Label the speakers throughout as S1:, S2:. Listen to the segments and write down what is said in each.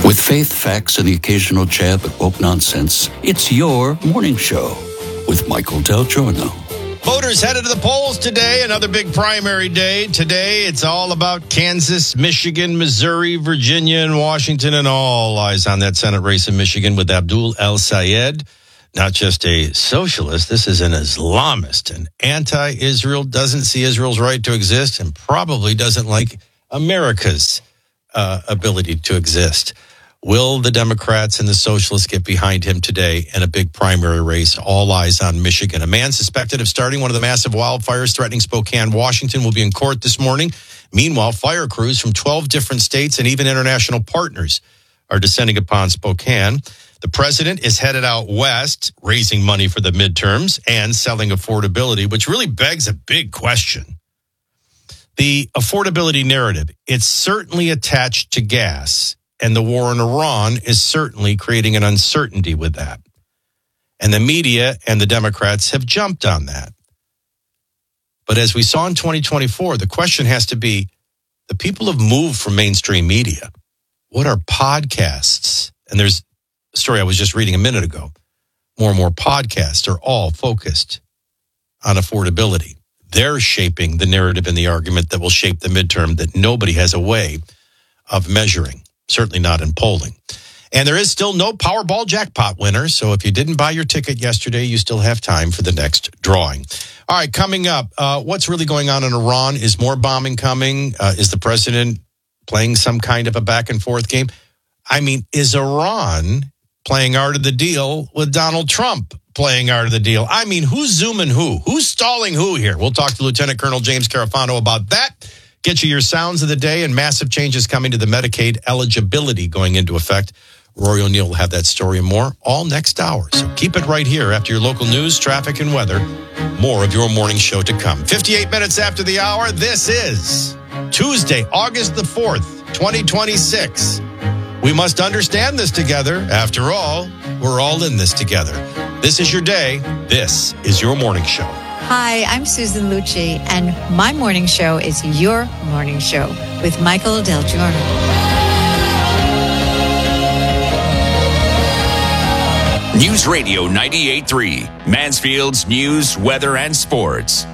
S1: With faith, facts, and the occasional jab at woke nonsense, it's your morning show with Michael Del Giorno.
S2: Voters headed to the polls today, another big primary day. Today, it's all about Kansas, Michigan, Missouri, Virginia, and Washington, and all eyes on that Senate race in Michigan with Abdul El-Sayed. Not just a socialist, this is an Islamist, an anti-Israel, doesn't see Israel's right to exist, and probably doesn't like America's ability to exist. Will the Democrats and the socialists get behind him today in a big primary race? All eyes on Michigan. A man suspected of starting one of the massive wildfires threatening Spokane, Washington, will be in court this morning. Meanwhile, fire crews from 12 different states and even international partners are descending upon Spokane. The president is headed out west, raising money for the midterms and selling affordability, which really begs a big question. The affordability narrative, it's certainly attached to gas. And the war in Iran is certainly creating an uncertainty with that. And the media and the Democrats have jumped on that. But as we saw in 2024, the question has to be, the people have moved from mainstream media. What are podcasts? And there's a story I was just reading a minute ago. More and more podcasts are all focused on affordability. They're shaping the narrative and the argument that will shape the midterm that nobody has a way of measuring. Certainly not in polling. And there is still no Powerball jackpot winner. So if you didn't buy your ticket yesterday, you still have time for the next drawing. All right, coming up, what's really going on in Iran? Is more bombing coming? Is the president playing some kind of a back and forth game? I mean, is Iran playing art of the deal with Donald Trump playing art of the deal? I mean, who's zooming who? Who's stalling who here? We'll talk to Lieutenant Colonel James Carafano about that. Get you your sounds of the day and massive changes coming to the Medicaid eligibility going into effect. Rory O'Neill will have that story and more all next hour. So keep it right here after your local news, traffic, and weather. More of your morning show to come. 58 minutes after the hour, this is Tuesday, August the 4th, 2026. We must understand this together. After all, we're all in this together. This is your day. This is your morning show.
S3: Hi, I'm Susan Lucci, and my morning show is your morning show with Michael Del Giorno.
S4: News Radio 98.3, Mansfield's news, weather, and sports.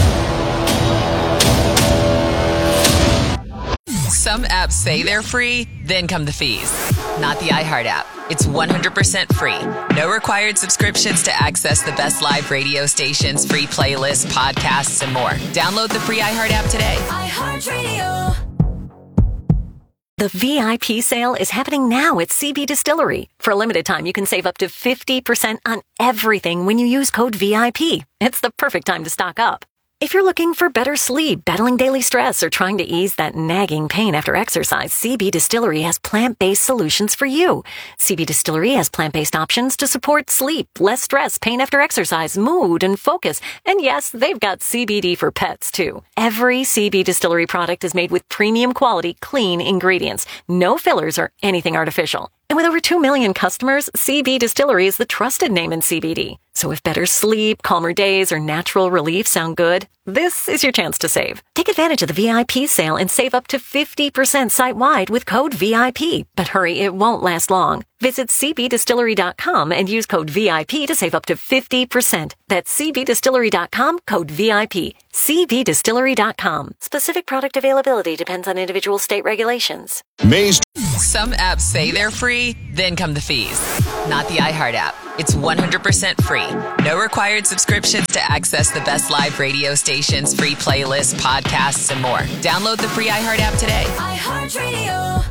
S5: Some apps say they're free, then come the fees. Not the iHeart app. It's 100% free. No required subscriptions to access the best live radio stations, free playlists, podcasts, and more. Download the free iHeart app today.
S6: iHeartRadio. The VIP sale is happening now at CB Distillery. For a limited time, you can save up to 50% on everything when you use code VIP. It's the perfect time to stock up. If you're looking for better sleep, battling daily stress, or trying to ease that nagging pain after exercise, CB Distillery has plant-based solutions for you. CB Distillery has plant-based options to support sleep, less stress, pain after exercise, mood, and focus. And yes, they've got CBD for pets, too. Every CB Distillery product is made with premium quality, clean ingredients. No fillers or anything artificial. And with over 2 million customers, CB Distillery is the trusted name in CBD. So if better sleep, calmer days, or natural relief sound good, this is your chance to save. Take advantage of the VIP sale and save up to 50% site-wide with code VIP. But hurry, it won't last long. Visit cbdistillery.com and use code VIP to save up to 50%. That's cbdistillery.com, code VIP. cbdistillery.com. Specific product availability depends on individual state regulations.
S5: Some apps say they're free, then come the fees. Not the iHeart app. It's 100% free. No required subscriptions to access the best live radio stations, free playlists, podcasts, and more. Download the free iHeart app today.
S6: iHeartRadio.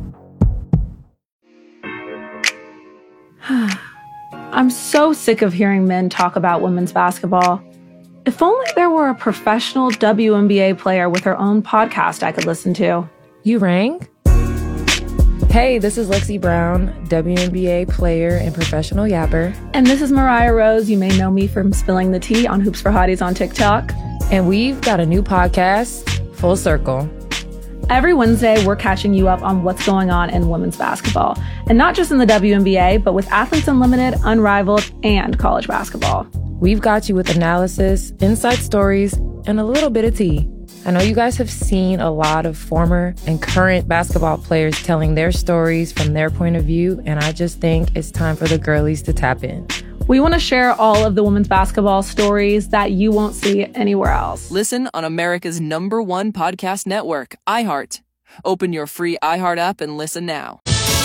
S7: I'm so sick of hearing men talk about women's basketball. If only there were a professional WNBA player with her own podcast I could listen to.
S8: You rang? Hey, this is Lexi Brown, WNBA player and professional yapper.
S7: And this is Mariah Rose. You may know me from spilling the tea on Hoops for Hotties on TikTok.
S8: And we've got a new podcast, Full Circle.
S7: Every Wednesday, we're catching you up on what's going on in women's basketball. And not just in the WNBA, but with Athletes Unlimited, Unrivaled, and college basketball.
S8: We've got you with analysis, inside stories, and a little bit of tea. I know you guys have seen a lot of former and current basketball players telling their stories from their point of view, and I just think it's time for the girlies to tap in.
S7: We want to share all of the women's basketball stories that you won't see anywhere else.
S9: Listen on America's #1 podcast network, iHeart. Open your free iHeart app and listen now.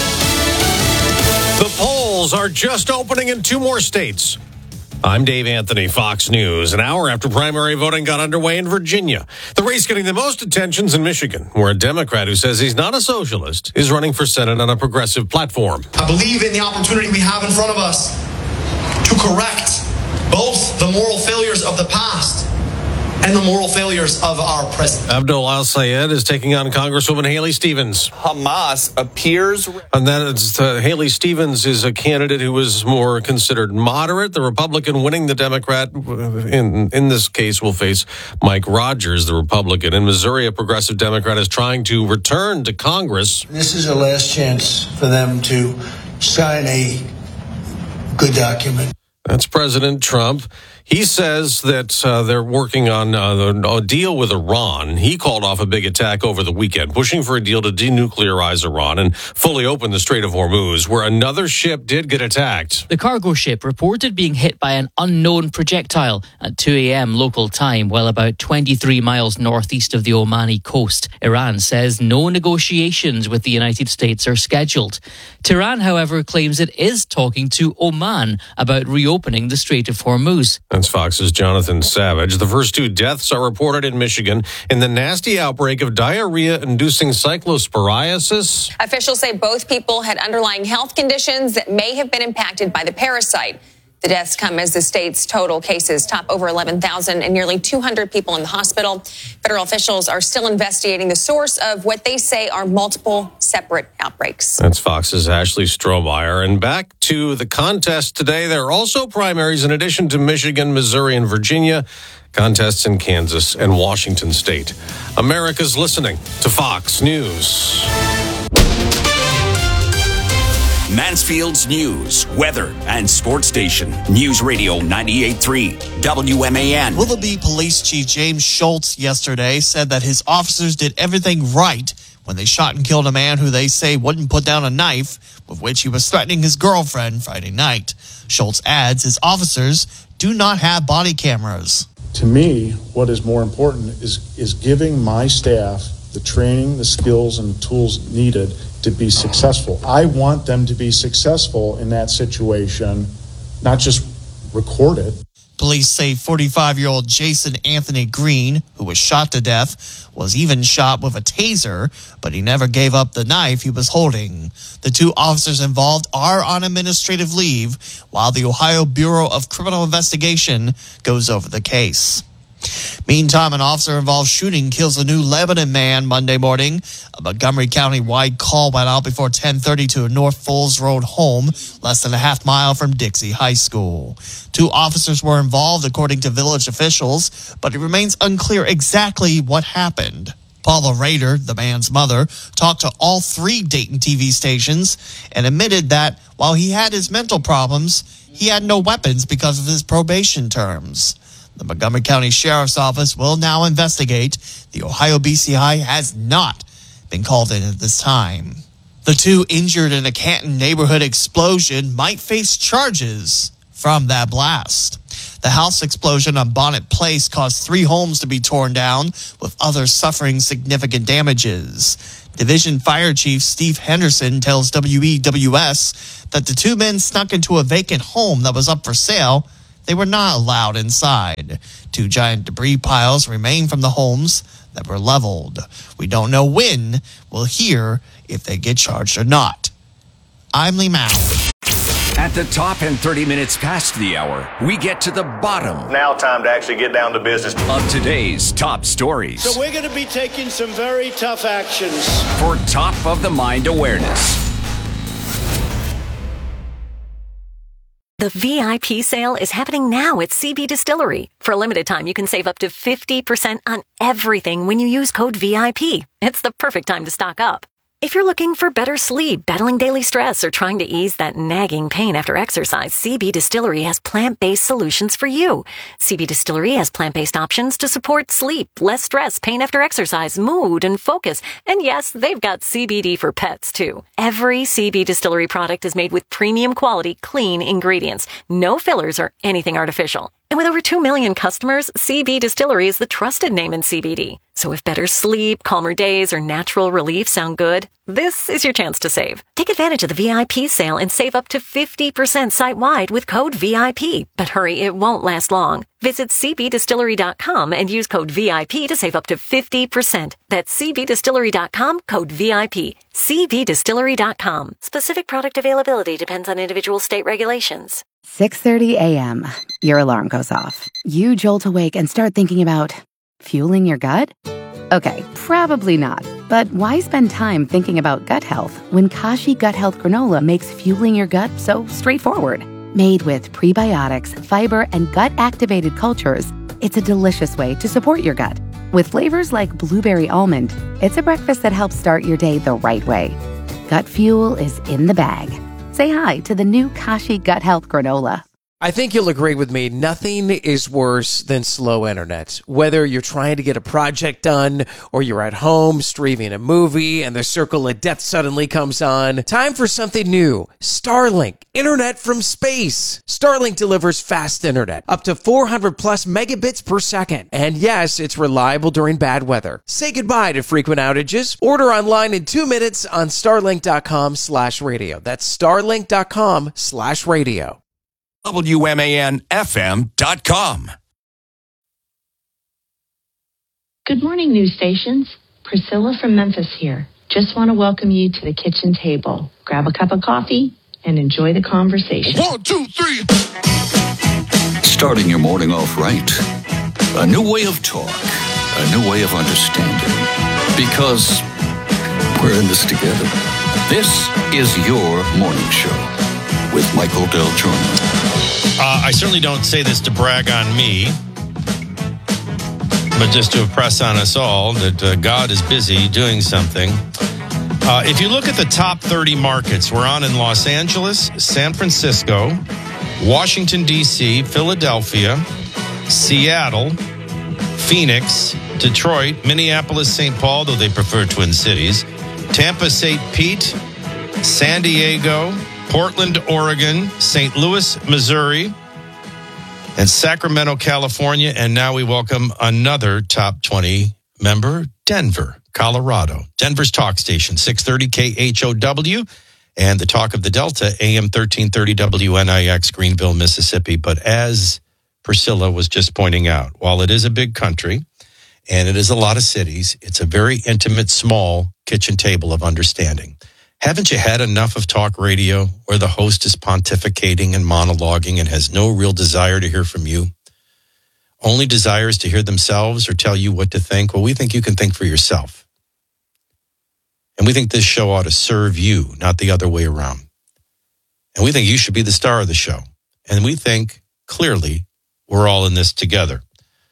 S10: The polls are just opening in 2 more states. I'm Dave Anthony, Fox News. An hour after primary voting got underway in Virginia. The race getting the most attention's in Michigan, where a Democrat who says he's not a socialist is running for Senate on a progressive platform.
S11: I believe in the opportunity we have in front of us to correct both the moral failures of the past and the moral failures of our present.
S10: Abdul Al-Sayed is taking on Congresswoman Haley Stevens.
S12: Hamas appears...
S10: And that is, Haley Stevens is a candidate who is more considered moderate. The Republican winning the Democrat, in this case, will face Mike Rogers, the Republican. In Missouri, a progressive Democrat is trying to return to Congress.
S13: This is a last chance for them to sign a good document.
S10: That's President Trump. He says that they're working on a deal with Iran. He called off a big attack over the weekend, pushing for a deal to denuclearize Iran and fully open the Strait of Hormuz, where another ship did get attacked.
S14: The cargo ship reported being hit by an unknown projectile at 2 a.m. local time, while about 23 miles northeast of the Omani coast. Iran says no negotiations with the United States are scheduled. Tehran, however, claims it is talking to Oman about reopening the Strait of Hormuz.
S10: That's Fox's Jonathan Savage. The first 2 deaths are reported in Michigan in the nasty outbreak of diarrhea-inducing cyclosporiasis.
S15: Officials say both people had underlying health conditions that may have been impacted by the parasite. The deaths come as the state's total cases top over 11,000 and nearly 200 people in the hospital. Federal officials are still investigating the source of what they say are multiple separate outbreaks.
S10: That's Fox's Ashley Strohmeyer. And back to the contest today. There are also primaries in addition to Michigan, Missouri, and Virginia. Contests in Kansas and Washington State. America's listening to Fox News.
S4: Mansfield's news, weather, and sports station. News Radio 98.3 WMAN.
S11: Willoughby Police Chief James Schultz yesterday said that his officers did everything right when they shot and killed a man who they say wouldn't put down a knife with which he was threatening his girlfriend Friday night. Schultz adds his officers do not have body cameras.
S16: To me, what is more important is giving my staff the training, the skills, and the tools needed to be successful. I want them to be successful in that situation, not just record it.
S11: Police say 45-year-old Jason Anthony Green, who was shot to death, was even shot with a taser, but he never gave up the knife he was holding. The 2 officers involved are on administrative leave, while the Ohio Bureau of Criminal Investigation goes over the case. Meantime, an officer-involved shooting kills a New Lebanon man Monday morning. A Montgomery County-wide call went out before 10:30 to a North Falls Road home, less than a half mile from Dixie High School. 2 officers were involved, according to village officials, but it remains unclear exactly what happened. Paula Rader, the man's mother, talked to all 3 Dayton TV stations and admitted that while he had his mental problems, he had no weapons because of his probation terms. The Montgomery County Sheriff's Office will now investigate. The Ohio BCI has not been called in at this time. The 2 injured in a Canton neighborhood explosion might face charges from that blast. The house explosion on Bonnet Place caused 3 homes to be torn down, with others suffering significant damages. Division Fire Chief Steve Henderson tells WEWS that the 2 men snuck into a vacant home that was up for sale. They were not allowed inside. 2 giant debris piles remain from the homes that were leveled. We don't know when. We'll hear if they get charged or not. I'm Lee Malley.
S4: At the top and 30 minutes past the hour, we get to the bottom.
S17: Now time to actually get down to business.
S4: Of today's top stories.
S18: So we're going to be taking some very tough actions.
S4: For top of the mind awareness.
S6: The VIP sale is happening now at CB Distillery. For a limited time, you can save up to 50% on everything when you use code VIP. It's the perfect time to stock up. If you're looking for better sleep, battling daily stress, or trying to ease that nagging pain after exercise, CB Distillery has plant-based solutions for you. CB Distillery has plant-based options to support sleep, less stress, pain after exercise, mood, and focus. And yes, they've got CBD for pets, too. Every CB Distillery product is made with premium quality, clean ingredients. No fillers or anything artificial. And with over 2 million customers, CB Distillery is the trusted name in CBD. So if better sleep, calmer days, or natural relief sound good, this is your chance to save. Take advantage of the VIP sale and save up to 50% site-wide with code VIP. But hurry, it won't last long. Visit cbdistillery.com and use code VIP to save up to 50%. That's cbdistillery.com, code VIP. cbdistillery.com. Specific product availability depends on individual state regulations.
S19: 6:30 a.m. Your alarm goes off. You jolt awake and start thinking about fueling your gut? Okay, probably not. But why spend time thinking about gut health when Kashi Gut Health Granola makes fueling your gut so straightforward? Made with prebiotics, fiber, and gut-activated cultures, it's a delicious way to support your gut. With flavors like blueberry almond, it's a breakfast that helps start your day the right way. Gut fuel is in the bag. Say hi to the new Kashi Gut Health Granola.
S20: I think you'll agree with me, nothing is worse than slow internet. Whether you're trying to get a project done or you're at home streaming a movie and the circle of death suddenly comes on, time for something new. Starlink, internet from space. Starlink delivers fast internet, up to 400 plus megabits per second. And yes, it's reliable during bad weather. Say goodbye to frequent outages. Order online in 2 minutes on starlink.com/radio. That's starlink.com/radio.
S4: WMANFM.com.
S21: Good morning, news stations. Priscilla from Memphis here. Just want to welcome you to the kitchen table. Grab a cup of coffee and enjoy the conversation.
S1: 1, 2, 3. Starting your morning off right. A new way of talk. A new way of understanding. Because we're in this together. This is your morning show with Michael Del Giorno.
S2: I certainly don't say this to brag on me, but just to impress on us all that God is busy doing something. If you look at the top 30 markets, we're on in Los Angeles, San Francisco, Washington, D.C., Philadelphia, Seattle, Phoenix, Detroit, Minneapolis, St. Paul, though they prefer Twin Cities, Tampa, St. Pete, San Diego, Portland, Oregon, St. Louis, Missouri, and Sacramento, California. And now we welcome another top 20 member, Denver, Colorado. Denver's talk station, 630 KHOW, and the talk of the Delta, AM 1330 WNIX, Greenville, Mississippi. But as Priscilla was just pointing out, while it is a big country and it is a lot of cities, it's a very intimate, small kitchen table of understanding. Haven't you had enough of talk radio where the host is pontificating and monologuing and has no real desire to hear from you? Only desires to hear themselves or tell you what to think? Well, we think you can think for yourself. And we think this show ought to serve you, not the other way around. And we think you should be the star of the show. And we think, clearly, we're all in this together.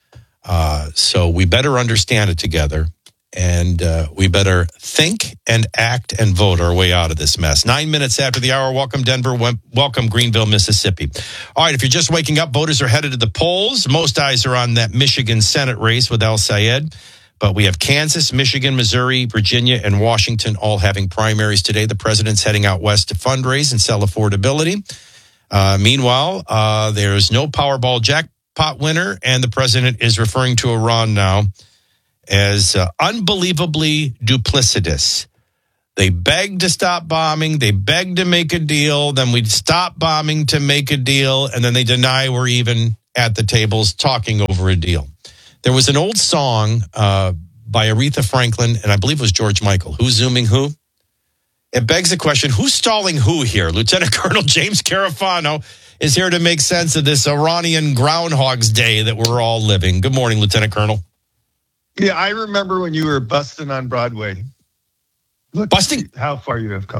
S2: So we better understand it together. And we better think and act and vote our way out of this mess. 9 minutes after the hour, welcome Denver, welcome Greenville, Mississippi. All right, if you're just waking up, voters are headed to the polls. Most eyes are on that Michigan Senate race with El Sayed. But we have Kansas, Michigan, Missouri, Virginia, and Washington all having primaries today. The president's heading out west to fundraise and sell affordability. Meanwhile, there's no Powerball jackpot winner, and the president is referring to Iran now as unbelievably duplicitous. They begged to stop bombing. They begged to make a deal. Then we'd stop bombing to make a deal. And then they deny we're even at the tables talking over a deal. There was an old song by Aretha Franklin, and I believe it was George Michael. Who's zooming who? It begs the question, who's stalling who here? Lieutenant Colonel James Carafano is here to make sense of this Iranian Groundhog's Day that we're all living. Good morning, Lieutenant Colonel.
S22: Yeah, I remember when you were busting on Broadway. Look
S2: busting?
S22: How far you have come.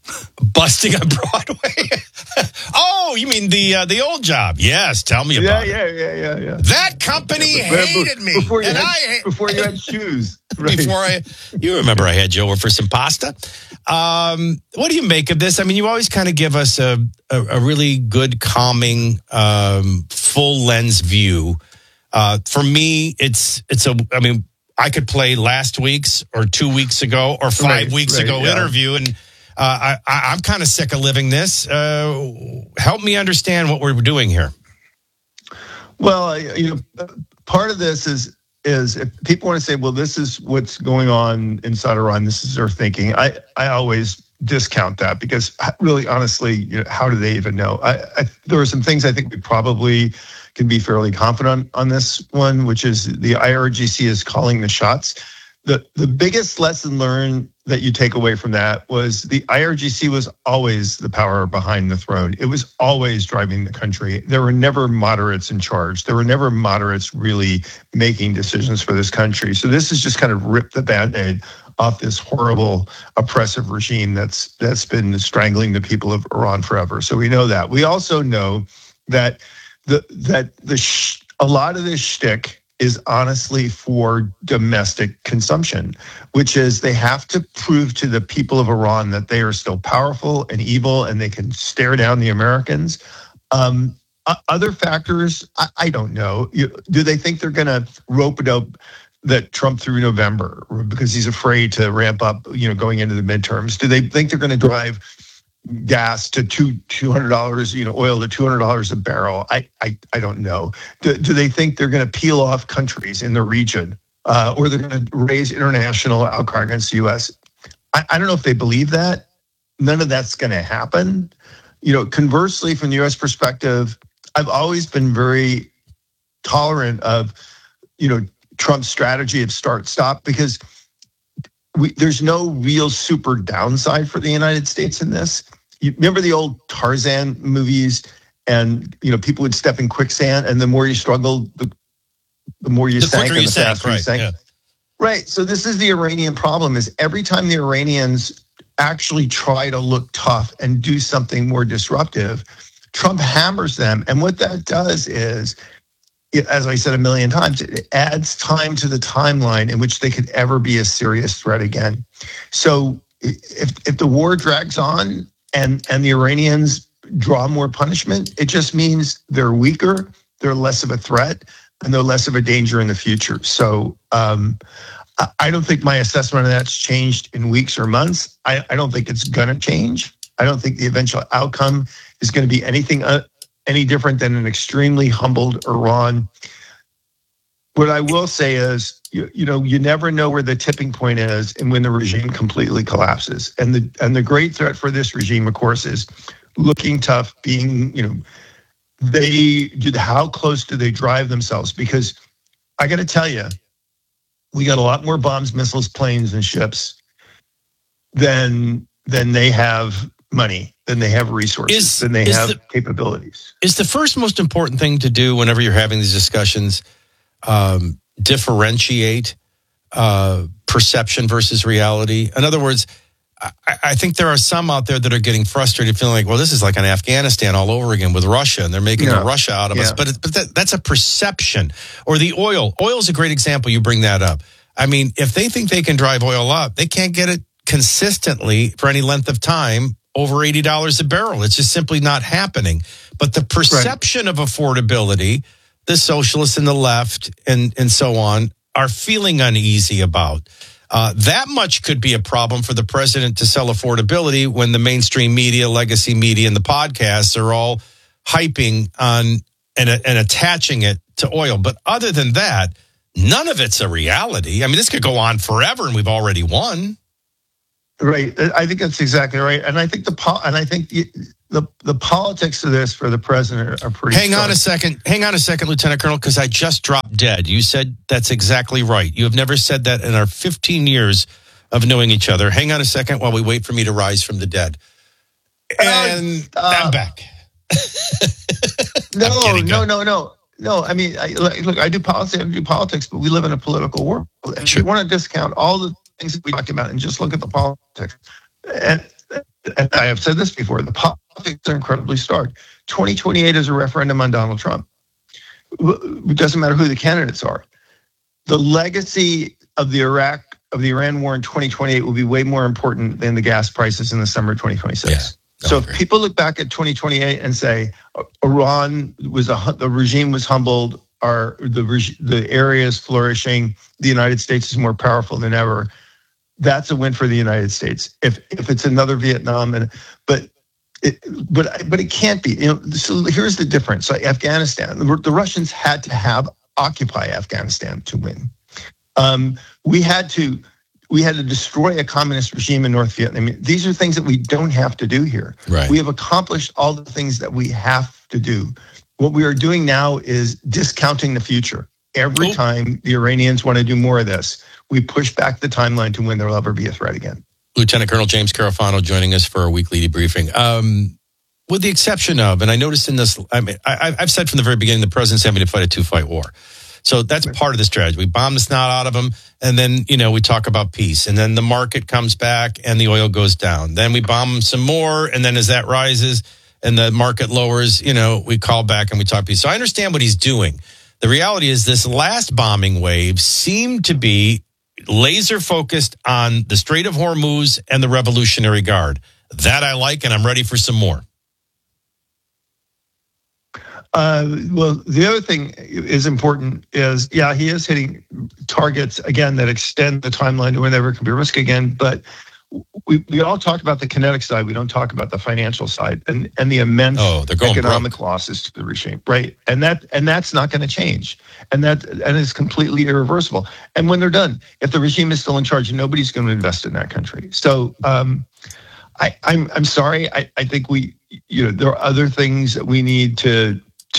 S2: Busting on Broadway. Oh, you mean the old job? Yes, tell me about it.
S3: Yeah.
S2: That company hated me.
S3: Before you had shoes. Right.
S2: You remember I had you over for some pasta. What do you make of this? I mean, you always kind of give us a really good, calming, full lens view. For me, I could play last week's or 2 weeks ago or 5 weeks ago interview, and I'm kind of sick of living this. Help me understand what we're doing here.
S3: Well, part of this is if people want to say, well, this is what's going on inside Iran, this is their thinking. I always discount that because really, honestly, how do they even know? There are some things I think we probably can be fairly confident on this one, which is the IRGC is calling the shots. The biggest lesson learned that you take away from that was the IRGC was always the power behind the throne. It was always driving the country. There were never moderates in charge. There were never moderates really making decisions for this country. So this is just kind of ripped the Band-Aid off this horrible, oppressive regime that's been strangling the people of Iran forever. So we know that. We also know that a lot of this shtick is honestly for domestic consumption, which is they have to prove to the people of Iran that they are still powerful and evil and they can stare down the Americans. Other factors, I don't know. Do they think they're going to rope it up that Trump through November because he's afraid to ramp up, going into the midterms? Do they think they're going to drive gas to $200, oil to $200 a barrel? I don't know. Do they think they're going to peel off countries in the region, or they're going to raise international outcry against the U.S.? I don't know if they believe that. None of that's going to happen. Conversely, from the U.S. perspective, I've always been very tolerant of, Trump's strategy of start-stop because there's no real super downside for the United States in this. You remember the old Tarzan movies, and people would step in quicksand, and the more you struggled, the more you sank, and the faster you sank. Yeah. Right. So this is the Iranian problem: is every time the Iranians actually try to look tough and do something more disruptive, Trump hammers them, and what that does is, as I said a million times, it adds time to the timeline in which they could ever be a serious threat again. So if the war drags on and the Iranians draw more punishment, it just means they're weaker, they're less of a threat, and they're less of a danger in the future. So I don't think my assessment of that's changed in weeks or months. I don't think it's going to change. I don't think the eventual outcome is going to be anything any different than an extremely humbled Iran. What I will say is, you never know where the tipping point is and when the regime completely collapses. And the great threat for this regime, of course, is looking tough, being, how close do they drive themselves? Because I got to tell you, we got a lot more bombs, missiles, planes, and ships than they have money, than they have resources, than they have capabilities.
S2: Is the first most important thing to do whenever you're having these discussions differentiate perception versus reality? In other words, I think there are some out there that are getting frustrated, feeling like, well, this is like an Afghanistan all over again with Russia, and they're making a Russia out of us. But that's a perception. Or the oil. Oil is a great example. You bring that up. I mean, if they think they can drive oil up, they can't get it consistently for any length of time over $80 a barrel. It's just simply not happening. But the perception of affordability, the socialists and the left and so on are feeling uneasy about. That much could be a problem for the president to sell affordability when the mainstream media, legacy media, and the podcasts are all hyping on and attaching it to oil. But other than that, none of it's a reality. I mean, this could go on forever, and we've already won.
S3: Right. I think that's exactly right. And I think the politics of this for the president are pretty.
S2: Hang on a second, Lieutenant Colonel, because I just dropped dead. You said that's exactly right. You have never said that in our 15 years of knowing each other. Hang on a second while we wait for me to rise from the dead. And I'm back.
S3: No. I mean, look, I do politics, but we live in a political world. If you want to discount all the things that we talked about and just look at the politics, and I have said this before, the politics are incredibly stark. 2028 is a referendum on Donald Trump. It doesn't matter who the candidates are. The legacy of the Iran war in 2028 will be way more important than the gas prices in the summer of 2026. Yeah, so if people look back at 2028 and say Iran the regime was humbled, the area is flourishing, the United States is more powerful than ever, that's a win for the United States. If it's another Vietnam, but it can't be. So here's the difference. Like Afghanistan, the Russians had to occupy Afghanistan to win. We had to destroy a communist regime in North Vietnam. I mean, these are things that we don't have to do here.
S2: Right.
S3: We have accomplished all the things that we have to do. What we are doing now is discounting the future. Every time the Iranians want to do more of this, we push back the timeline to when there will ever be a threat again.
S2: Lieutenant Colonel James Carafano joining us for our weekly debriefing. With the exception of, and I noticed in this, I've said from the very beginning, the president's having to fight a two-fight war. So that's part of the strategy. We bomb the snot out of them, and then, we talk about peace. And then the market comes back, and the oil goes down. Then we bomb them some more, and then as that rises and the market lowers, we call back and we talk peace. So I understand what he's doing. The reality is this last bombing wave seemed to be laser focused on the Strait of Hormuz and the Revolutionary Guard. That I like, and I'm ready for some more.
S3: Well, the other thing is important is, he is hitting targets, again, that extend the timeline to whenever it can be risk again. But we all talk about the kinetic side. We don't talk about the financial side and the immense economic losses to the regime, right? And that's not going to change. And it's completely irreversible. And when they're done, if the regime is still in charge, nobody's going to invest in that country. So I'm sorry. I think there are other things that we need to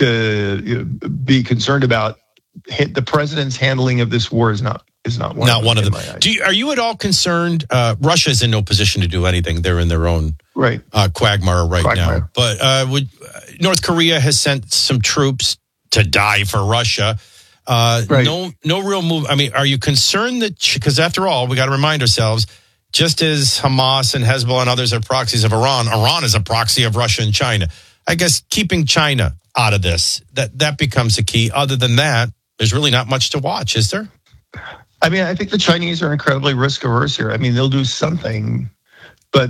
S3: be concerned about. The president's handling of this war is not one of them.
S2: Are you at all concerned? Russia is in no position to do anything. They're in their own quagmire now. But North Korea has sent some troops to die for Russia. No real move. I mean, are you concerned that, because after all, we got to remind ourselves, just as Hamas and Hezbollah and others are proxies of Iran, Iran is a proxy of Russia and China. I guess keeping China out of this, that becomes a key. Other than that, there's really not much to watch, is there?
S3: I mean, I think the Chinese are incredibly risk averse here. I mean, they'll do something, but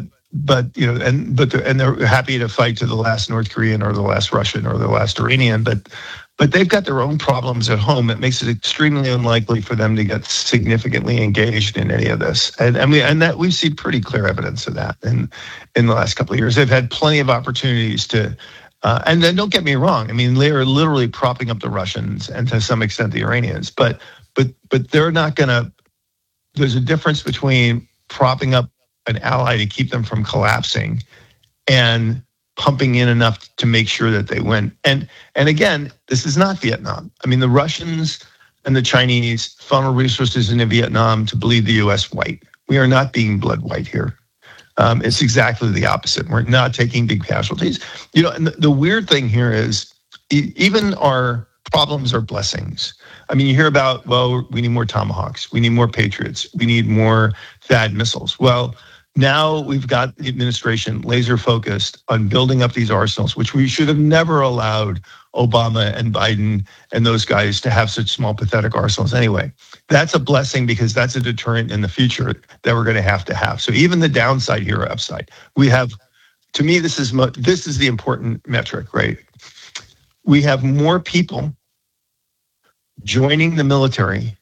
S3: they're happy to fight to the last North Korean or the last Russian or the last Iranian, but they've got their own problems at home. It makes it extremely unlikely for them to get significantly engaged in any of this. And that we've seen pretty clear evidence of that in the last couple of years. They've had plenty of opportunities to. And then don't get me wrong. I mean, they are literally propping up the Russians and to some extent the Iranians, but they're not going to. There's a difference between propping up an ally to keep them from collapsing and pumping in enough to make sure that they win. And again, this is not Vietnam. I mean, the Russians and the Chinese funnel resources into Vietnam to bleed the U.S. white. We are not being bled white here. It's exactly the opposite. We're not taking big casualties. And the weird thing here is even our problems are blessings. I mean, you hear about, we need more Tomahawks. We need more Patriots. We need more THAAD missiles. Well, now we've got the administration laser focused on building up these arsenals, which we should have never allowed Obama and Biden and those guys to have such small, pathetic arsenals anyway. That's a blessing because that's a deterrent in the future that we're going to have. So even the downside here or upside, we have, to me, this is the important metric, right? We have more people joining the military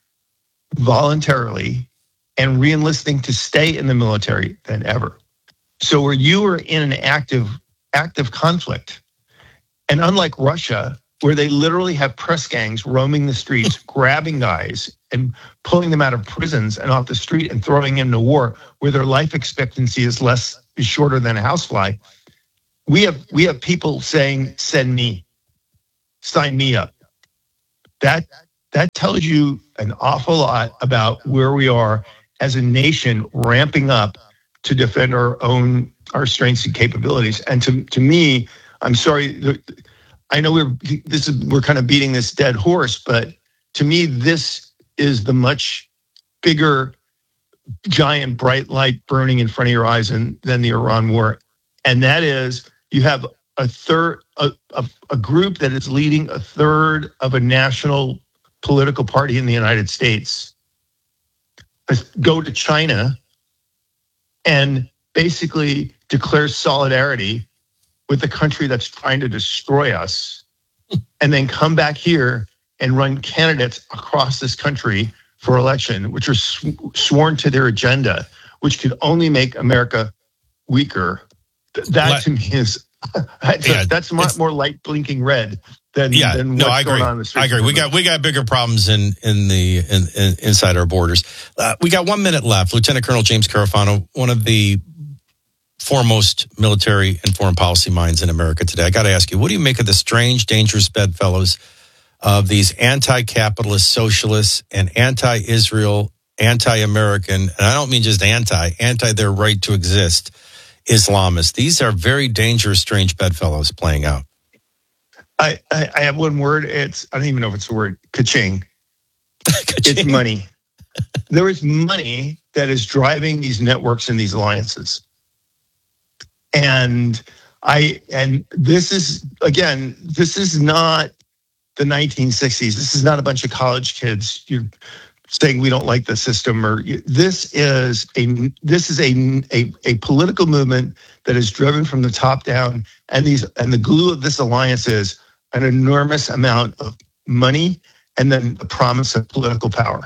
S3: voluntarily and re-enlisting to stay in the military than ever. So where you are in an active conflict, and unlike Russia, where they literally have press gangs roaming the streets, grabbing guys and pulling them out of prisons and off the street and throwing them into war, where their life expectancy is shorter than a housefly, we have people saying, "Send me, sign me up." That tells you an awful lot about where we are as a nation ramping up to defend our strengths and capabilities. And to me, I'm sorry, I know we're kind of beating this dead horse, but to me, this is the much bigger, giant, bright light burning in front of your eyes than the Iran war. And that is, you have a group that is leading a third of a national political party in the United States go to China and basically declare solidarity with the country that's trying to destroy us, and then come back here and run candidates across this country for election, which are sworn to their agenda, which could only make America weaker. That to me is that's much more light blinking red than what's going on in the streets.
S2: I agree. We got bigger problems inside our borders. We got 1 minute left. Lieutenant Colonel James Carafano, one of the foremost military and foreign policy minds in America today. I got to ask you, what do you make of the strange, dangerous bedfellows of these anti-capitalist socialists and anti-Israel, anti-American, and I don't mean just anti their right to exist, Islamists? These are very dangerous, strange bedfellows playing out.
S3: I have one word. I don't even know if it's a word. Ka-ching. It's money. There is money that is driving these networks and these alliances. And this is not the 1960s. This is not a bunch of college kids you're saying we don't like the system, or this is a political movement that is driven from the top down, and the glue of this alliance is an enormous amount of money and then the promise of political power.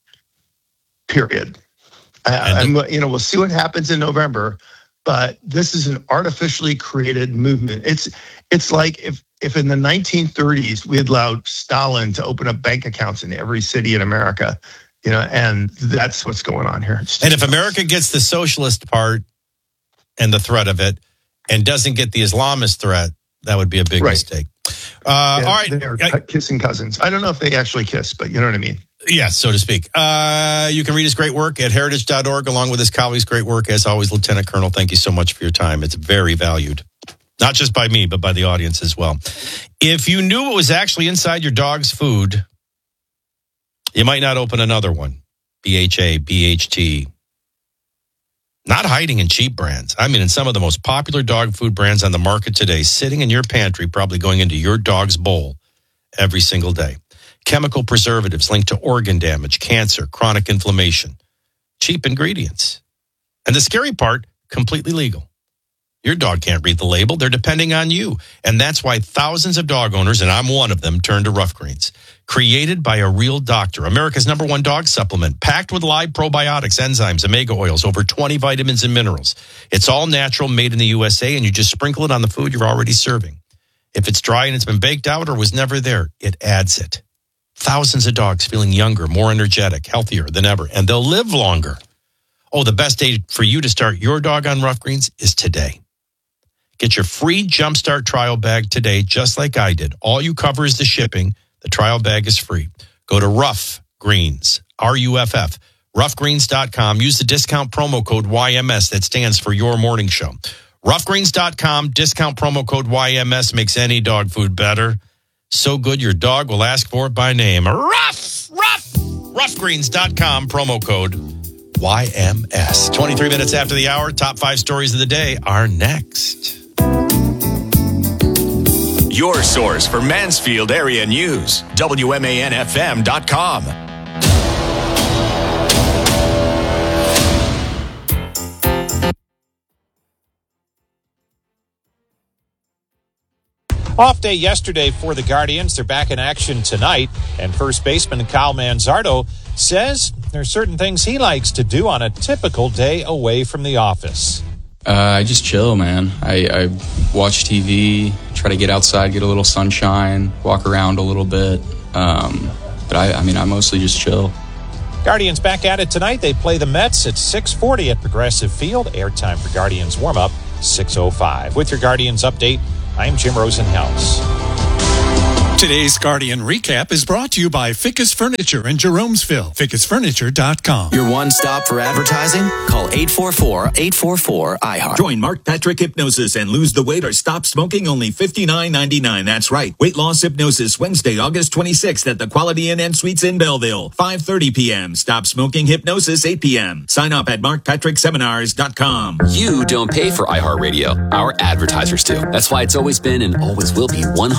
S3: Period. We'll see what happens in November, but this is an artificially created movement. It's like if in the 1930s we had allowed Stalin to open up bank accounts in every city in America, and that's what's going on here.
S2: And if America gets the socialist part and the threat of it, and doesn't get the Islamist threat, that would be a big mistake. All right,
S3: they're kissing cousins. I don't know if they actually kiss, but you know what I mean.
S2: Yes, so to speak. You can read his great work at heritage.org, along with his colleagues' great work. As always, Lieutenant Colonel, thank you so much for your time. It's very valued. Not just by me, but by the audience as well. If you knew what was actually inside your dog's food, you might not open another one. BHA, BHT. Not hiding in cheap brands. I mean, in some of the most popular dog food brands on the market today, sitting in your pantry, probably going into your dog's bowl every single day. Chemical preservatives linked to organ damage, cancer, chronic inflammation. Cheap ingredients. And the scary part, completely legal. Your dog can't read the label. They're depending on you. And that's why thousands of dog owners, and I'm one of them, turn to Rough Greens. Created by a real doctor. America's #1 dog supplement. Packed with live probiotics, enzymes, omega oils, over 20 vitamins and minerals. It's all natural, made in the USA, and you just sprinkle it on the food you're already serving. If it's dry and it's been baked out or was never there, it adds it. Thousands of dogs feeling younger, more energetic, healthier than ever, and they'll live longer. Oh, the best day for you to start your dog on Rough Greens is today. Get your free Jumpstart trial bag today, just like I did. All you cover is the shipping. The trial bag is free. Go to Rough Greens, RUFF, roughgreens.com. Use the discount promo code YMS. That stands for Your Morning Show. Roughgreens.com, discount promo code YMS makes any dog food better. So good your dog will ask for it by name. Roughgreens.com, promo code YMS. 23 minutes after the hour, top 5 stories of the day are next.
S4: Your source for Mansfield area news, WMANFM.com.
S5: Off day yesterday for the Guardians. They're back in action tonight. And first baseman Kyle Manzardo says there are certain things he likes to do on a typical day away from the office.
S22: I just chill, man. I watch TV, try to get outside, get a little sunshine, walk around a little bit. But I mostly just chill.
S5: Guardians back at it tonight. They play the Mets at 6:40 at Progressive Field. Airtime for Guardians warm-up, 6:05. With your Guardians update, I'm Jim Rosenhaus.
S7: Today's Guardian Recap is brought to you by Ficus Furniture in Jeromesville. FicusFurniture.com.
S8: Your one stop for advertising? Call 844-844-IHEART.
S23: Join Mark Patrick Hypnosis and lose the weight or stop smoking only $59.99. That's right. Weight loss hypnosis Wednesday, August 26th at the Quality Inn and Suites in Belleville. 5:30 p.m. Stop smoking hypnosis 8 p.m. Sign up at markpatrickseminars.com.
S24: You don't pay for iHeartRadio. Our advertisers do. That's why it's always been and always will be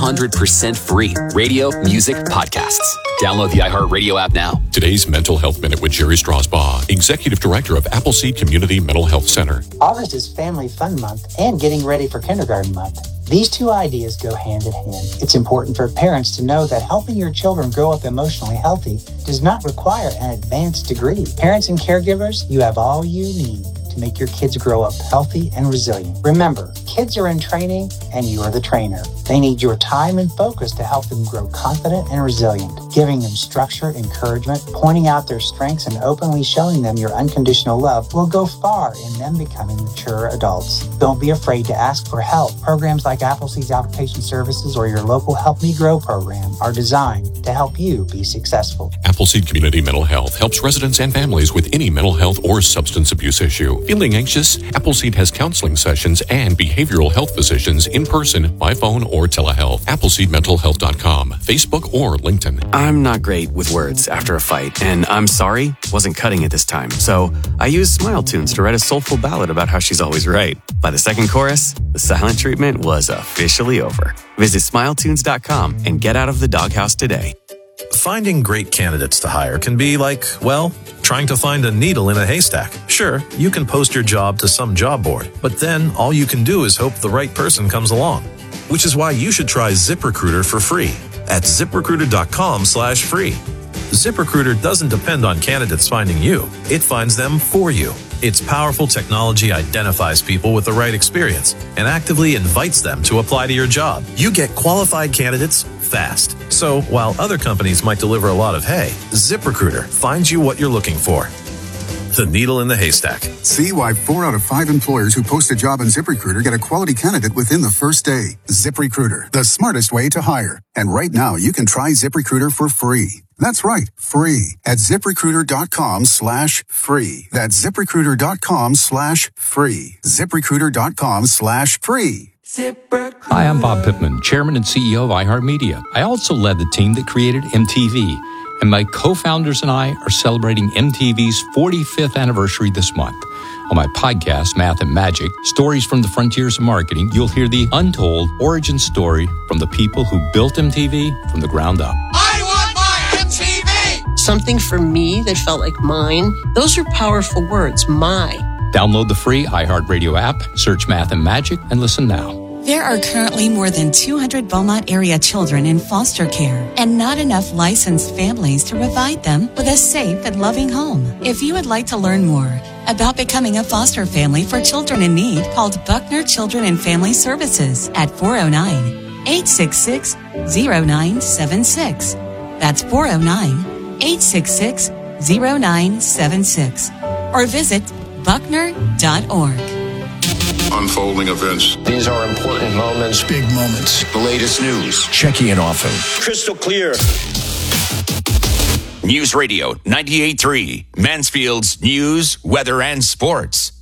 S24: 100% free. Radio, music, podcasts. Download the iHeartRadio app now.
S25: Today's Mental Health Minute with Jerry Strasbaugh, Executive Director of Appleseed Community Mental Health Center.
S26: August is Family Fun Month and getting ready for Kindergarten Month. These two ideas go hand in hand. It's important for parents to know that helping your children grow up emotionally healthy does not require an advanced degree. Parents and caregivers, you have all you need to make your kids grow up healthy and resilient. Remember, kids are in training and you are the trainer. They need your time and focus to help them grow confident and resilient. Giving them structure, encouragement, pointing out their strengths, and openly showing them your unconditional love will go far in them becoming mature adults. Don't be afraid to ask for help. Programs like Appleseed's Outpatient Services or your local Help Me Grow program are designed to help you be successful.
S25: Appleseed Community Mental Health helps residents and families with any mental health or substance abuse issue. Feeling anxious? Appleseed has counseling sessions and behavioral health physicians in person, by phone, or telehealth. AppleseedMentalHealth.com, Facebook, or LinkedIn.
S27: I'm not great with words after a fight, and I'm sorry wasn't cutting it this time. So I used Smile Tunes to write a soulful ballad about how she's always right. By the second chorus, the silent treatment was officially over. Visit SmileTunes.com and get out of the doghouse today.
S28: Finding great candidates to hire can be like, well, trying to find a needle in a haystack. Sure, you can post your job to some job board, but then all you can do is hope the right person comes along. Which is why you should try ZipRecruiter for free at ZipRecruiter.com/free. ZipRecruiter doesn't depend on candidates finding you. It finds them for you. Its powerful technology identifies people with the right experience and actively invites them to apply to your job. You get qualified candidates fast. So while other companies might deliver a lot of hay, ZipRecruiter finds you what you're looking for. The needle in the haystack.
S29: See why 4 out of 5 employers who post a job on ZipRecruiter get a quality candidate within the first day. ZipRecruiter, the smartest way to hire. And right now, you can try ZipRecruiter for free. That's right, free at ZipRecruiter.com/free. That's ZipRecruiter.com/free. ZipRecruiter.com/free.
S30: Hi, I'm Bob Pittman, Chairman and CEO of iHeartMedia. I also led the team that created MTV. And my co-founders and I are celebrating MTV's 45th anniversary this month. On my podcast, Math and Magic, Stories from the Frontiers of Marketing, you'll hear the untold origin story from the people who built MTV from the ground up.
S31: I want my MTV! Something for me that felt like mine. Those are powerful words, my.
S30: Download the free iHeartRadio app, search Math and Magic, and listen now.
S32: There are currently more than 200 Beaumont area children in foster care and not enough licensed families to provide them with a safe and loving home. If you would like to learn more about becoming a foster family for children in need, call Buckner Children and Family Services at 409-866-0976. That's 409-866-0976. Or visit buckner.org.
S33: Unfolding events.
S34: These are important moments.
S33: Big moments.
S34: The latest news.
S33: Checking in often.
S18: Crystal clear.
S35: News Radio 98.3, Mansfield's news, weather, and sports.